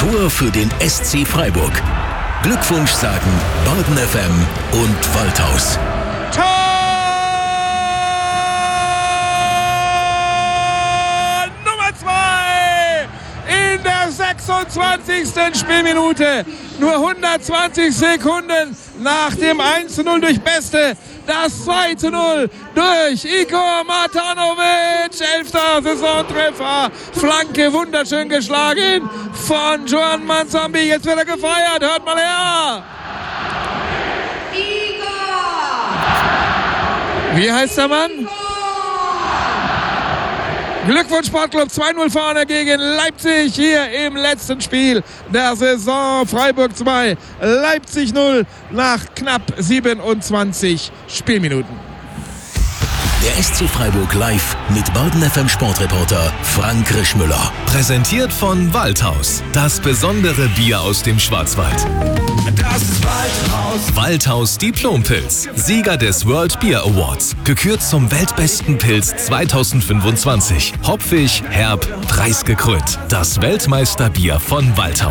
Tor für den SC Freiburg. Glückwunsch sagen Baden FM und Waldhaus. Tor Nummer 2 in der 26. Spielminute. Nur 120 Sekunden nach dem 1:0 durch Beste. Das 2:0 durch Igor Matanovic. 11. Saisontreffer. Flanke wunderschön geschlagen von Joan Manzambi. Jetzt wird er gefeiert. Hört mal her. Igor! Wie heißt der Mann? Glückwunsch Sportclub, 2:0 vorne gegen Leipzig hier im letzten Spiel der Saison. Freiburg 2, Leipzig 0 nach knapp 27 Spielminuten. Der SC Freiburg live mit Baden FM Sportreporter Frank Rischmüller. Präsentiert von Waldhaus, das besondere Bier aus dem Schwarzwald. Das ist Waldhaus. Waldhaus Diplompilz, Sieger des World Beer Awards, gekürt zum weltbesten Pilz 2025. Hopfig, herb, preisgekrönt. Das Weltmeisterbier von Waldhaus.